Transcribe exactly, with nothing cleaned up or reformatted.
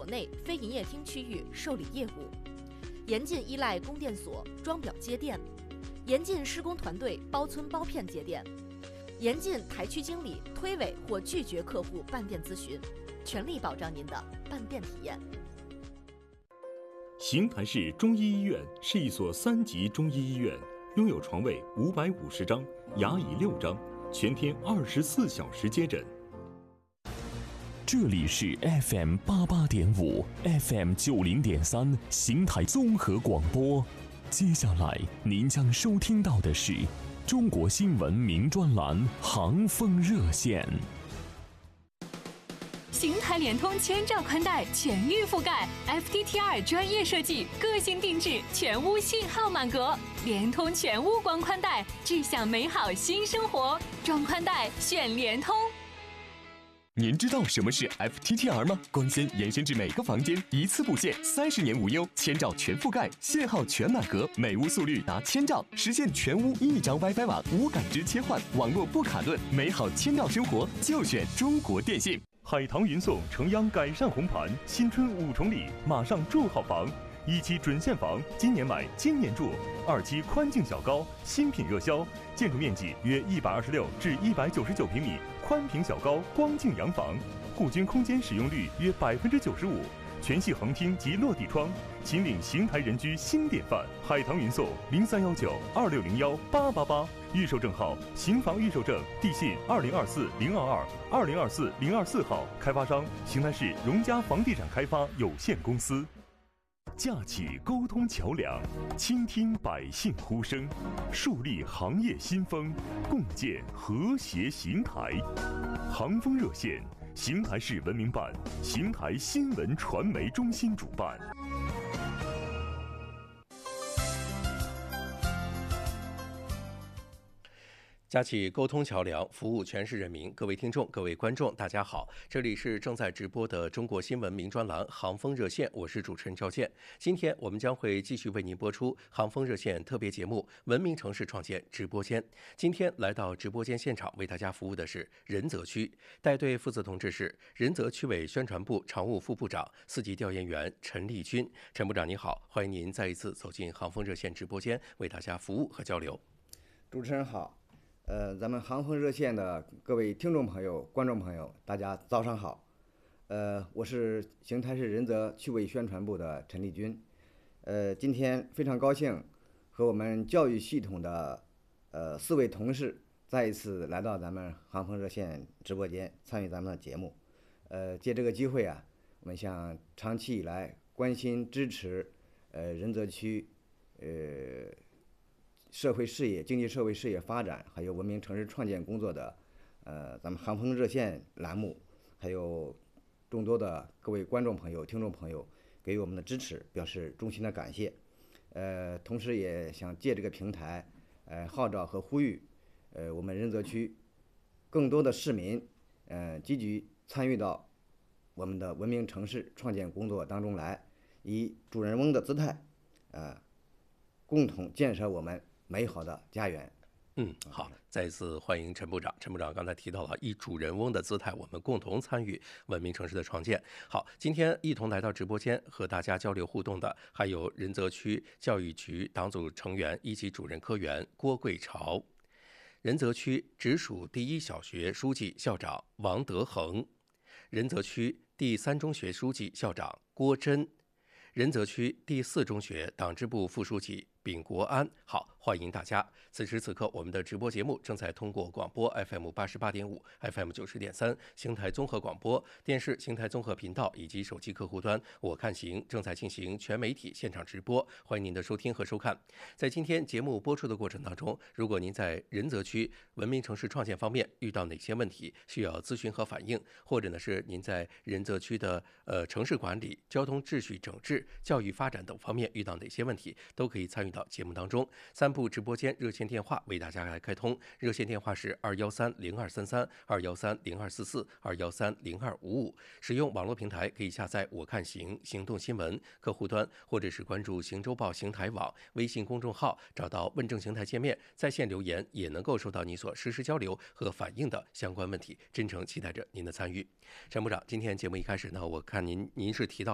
内非营业厅区域受理业务，严禁依赖供电所装表接电，严禁施工团队包村包片接电，严禁台区经理推诿或拒绝客户办电咨询，全力保障您的办电体验。 邢台市中医医院是一所三级中医医院，拥有床位五百五十张，牙椅六张，全天二十四小时接诊。 这里是 F M 八八点五 F M 九零点三邢台综合广播。接下来您将收听到的是中国新闻名专栏航风热线。 邢台联通千兆宽带全域覆盖 F T T R 专业设计，个性定制，全屋信号满格。联通全屋光宽带，智享美好新生活。装宽带选联通。 您知道什么是 F T T R 吗？光纤延伸至每个房间，一次布线，三十年无忧，千兆全覆盖，信号全满格，每屋速率达千兆，实现全屋一张 WiFi 网，无感知切换，网络不卡顿，美好千兆生活就选中国电信。 海棠云颂城央改善红盘，新春五重礼，马上住好房。一期准现房，今年买，今年住；二期宽净小高，新品热销，建筑面积约一百二十六至一百九十九平米，宽屏小高光净洋房，户均空间使用率约百分之九十五，全系横厅及落地窗，秦岭邢台人居新典范。海棠云颂零三幺九二六零幺八八八，预售证号邢房预售证，地信二零二四零二二二零二四零二四号，开发商邢台市荣家房地产开发有限公司。架起沟通桥梁，倾听百姓呼声，树立行业新风，共建和谐邢台。航风热线，邢台市文明办、邢台新闻传媒中心主办。 架起沟通桥梁，服务全市人民。各位听众、各位观众，大家好，这里是正在直播的中国新闻名专栏《航风热线》，我是主持人赵健。今天我们将会继续为您播出《航风热线》特别节目《文明城市创建直播间》。今天来到直播间现场为大家服务的是仁泽区，带队负责同志是仁泽区委宣传部常务副部长、四级调研员陈立军。陈部长你好，欢迎您再一次走进《航风热线》直播间，为大家服务和交流。 主持人好。呃，咱们航风热线的各位听众朋友、观众朋友，大家早上好。呃，我是邢台市仁泽区委宣传部的陈立军。呃，今天非常高兴和我们教育系统的呃四位同事再一次来到咱们航风热线直播间，参与咱们的节目。呃，借这个机会啊，我们向长期以来关心支持呃仁泽区呃。社会事业、经济社会事业发展，还有文明城市创建工作的，呃，咱们航风热线栏目，还有众多的各位观众朋友、听众朋友给予我们的支持，表示衷心的感谢。呃，同时也想借这个平台，呃，号召和呼吁，呃，我们仁泽区更多的市民，呃，积极参与到我们的文明城市创建工作当中来，以主人翁的姿态，呃，共同建设我们美好的家园。 嗯，好，再一次欢迎陈部长。陈部长刚才提到了以主人翁的姿态，我们共同参与文明城市的创建。好，今天一同来到直播间和大家交流互动的，还有仁泽区教育局党组成员、一级主任科员郭桂潮，仁泽区直属第一小学书记校长王德恒，仁泽区第三中学书记校长郭真，仁泽区第四中学党支部副书记秉国安。好，欢迎大家。此时此刻，我们的直播节目正在通过广播 F M 八十八点五、F M 九十点三、邢台综合广播电视、邢台综合频道以及手机客户端我看行正在进行全媒体现场直播，欢迎您的收听和收看。在今天节目播出的过程当中，如果您在仁泽区文明城市创建方面遇到哪些问题需要咨询和反映，或者呢是您在仁泽区的呃城市管理、交通秩序整治、教育发展等方面遇到哪些问题，都可以参与到节目当中。三部直播间热线电话为大家来开通，热线电话是二幺三零二三三、二幺三零二四四、二幺三零二五五。使用网络平台可以下载我看行行动新闻客户端，或者是关注行周报邢台网微信公众号，找到问政邢台界面，在线留言也能够收到你所实时交流和反映的相关问题。真诚期待着您的参与。陈部长，今天节目一开始呢，我看您您是提到